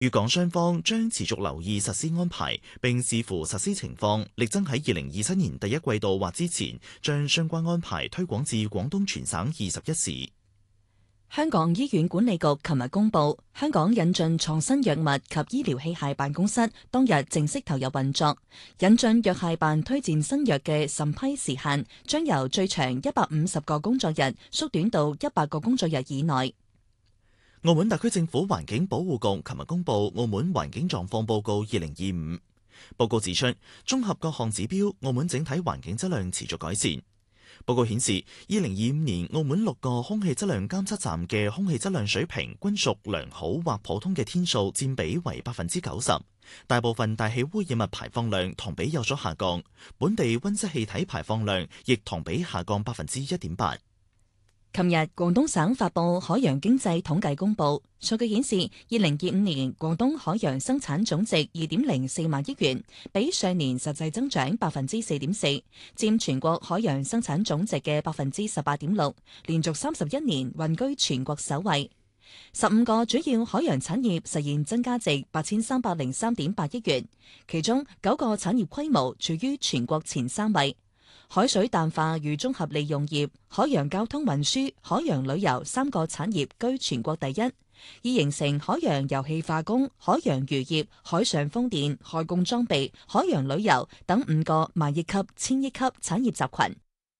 粵港雙方將持續留意實施安排，並視乎實施情況，力爭喺2027年第一季度或之前，將相關安排推廣至廣東全省21市。 香港醫院管理局琴日公布，香港引進創新藥物及醫療器械辦公室當日正式投入運作。引進藥械辦推薦新藥嘅審批時限將由最長150個工作日縮短到100個工作日以內。 澳門特區政府環境保護局琴日公布澳門環境狀況報告2025，報告指出，綜合各項指標，澳門整體環境質量持續改善。報告顯示，2025年澳門6個空氣質量監測站嘅空氣質量水平均屬良好或普通嘅天數佔比為90%，大部分大氣污染物排放量同比有所下降，本地溫室氣體排放量亦同比下降1.8%。 琴日，廣東省發佈海洋經濟統計公佈，數據顯示，2025年廣東海洋生產總值2.04萬億元，比上年實際增長4.4%，佔全國海洋生產總值嘅18.6%，連續31年穩居全國首位。15個主要海洋產業實現增加值8303.8億元，其中9個產業規模處於全國前3位。海水淡化與綜合利用業、海洋交通運輸、海洋旅遊3個產業居全國第一，已形成海洋油氣化工、海洋漁業、海上風電、海工裝備、海洋旅遊等5個萬億級、千億級產業集群。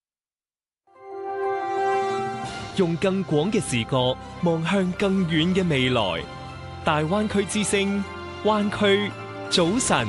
用更廣嘅視覺望向更遠嘅未來，大灣區之聲，灣區早晨。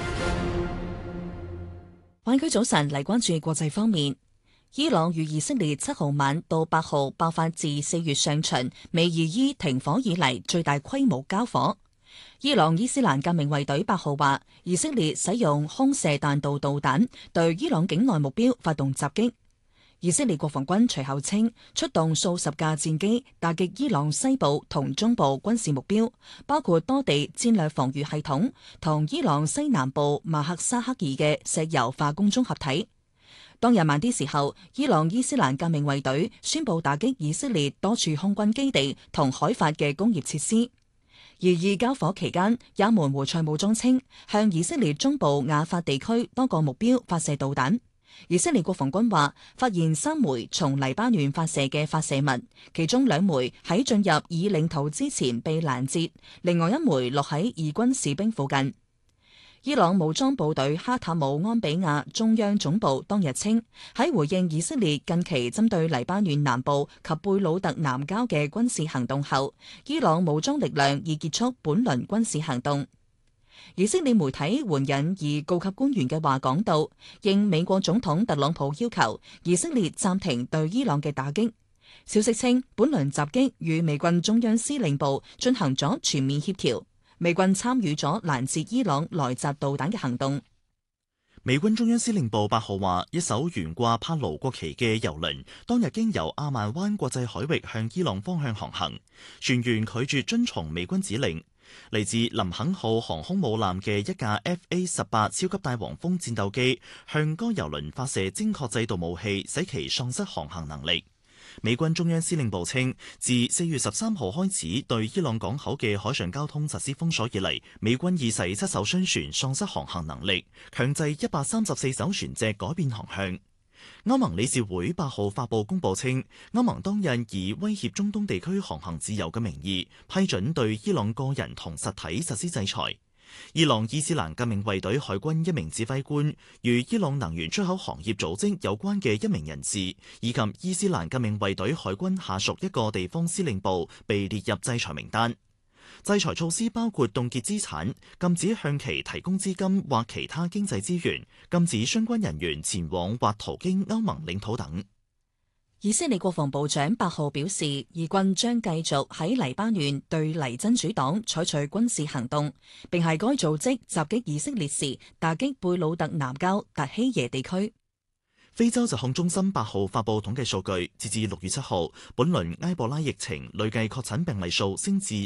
灣區早晨嚟關注國際方面，伊朗與以色列7號晚到8號爆發自4月上旬美以伊停火以嚟最大規模交火。伊朗伊斯蘭革命衛隊8號話，以色列使用空射彈道導彈對伊朗境內目標發動襲擊。以色列國防軍隨後稱，出動數十架戰機打擊伊朗西部同中部軍事目標，包括多地戰略防禦系統同伊朗西南部馬克沙克爾嘅石油化工綜合體。當日晚啲時候，伊朗伊斯蘭革命衛隊宣布打擊以色列多處空軍基地同海法嘅工業設施。而交火期間，也門胡塞武裝稱向以色列中部亞法地區多個目標發射導彈。以色列國防軍話，發現3枚從黎巴嫩發射嘅發射物，其中2枚喺進入以領土之前被攔截，另外1枚落喺以軍士兵附近。伊朗武裝部隊哈塔姆安比亞中央總部當日稱，喺回應以色列近期針對黎巴嫩南部及貝魯特南郊嘅軍事行動後，伊朗武裝力量已結束本輪軍事行動。以色列媒體援引以高級官員嘅話講到，應美國總統特朗普要求，以色列暫停對伊朗嘅打擊。消息稱，本輪襲擊與美軍中央司令部進行咗全面協調，美軍參與咗攔截伊朗來襲導彈嘅行動。 美軍中央司令部8號話，一艘懸掛帕勞國旗嘅郵輪當日經由阿曼灣國際海域向伊朗方向航行，船員拒絕遵從美軍指令。嚟自林肯號航空母艦嘅一架 FA-18 超級大黃蜂戰鬥機向該郵輪發射精確制導武器，使其喪失航行能力。美軍中央司令部稱，自4月13號開始對伊朗港口嘅海上交通實施封鎖以嚟，美軍已使7艘商船喪失航行能力，強制134艘船隻改變航向。歐盟理事會8號發布公報稱，歐盟當日以威脅中東地區航行自由嘅名義，批准對伊朗個人同實體實施制裁。伊朗伊斯蘭革命衛隊海軍一名指揮官，與伊朗能源出口行業組織有關嘅一名人士，以及伊斯蘭革命衛隊海軍下屬一個地方司令部被列入制裁名單。制裁措施包括凍結資產、禁止向其提供資金或其他經濟資源、禁止相關人員前往或途經歐盟領土等。 以色列國防部長8號表示，以軍將繼續喺黎巴嫩對黎真主黨採取軍事行動，並係該組織襲擊以色列時打擊貝魯特南郊達希耶地區。 非洲疾控中心8號發布統計數據，截至6月7號，本輪埃博拉疫情累計確診病例數升至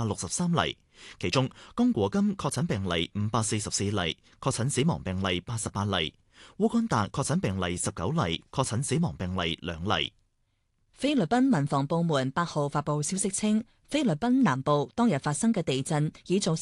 563例，其中剛果金確診病例544例，確診死亡病例88例；烏干達確診病例19例，確診死亡病例2例。 菲律賓民防部門8號發布消息稱， 菲律賓南部當日發生嘅地震已造成